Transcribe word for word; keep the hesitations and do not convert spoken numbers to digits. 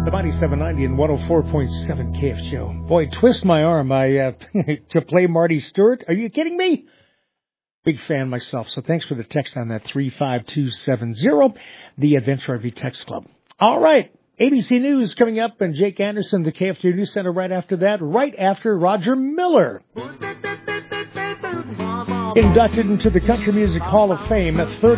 the Mighty seven ninety and one oh four point seven K F Show. Boy, twist my arm I uh, to play Marty Stewart. Are you kidding me? Big fan myself, so thanks for the text on that three five two seven zero, the Adventure R V Text Club. All right, A B C News coming up, and Jake Anderson, the K F J News Center right after that, right after Roger Miller. Inducted into the Country Music Hall of Fame at thirty.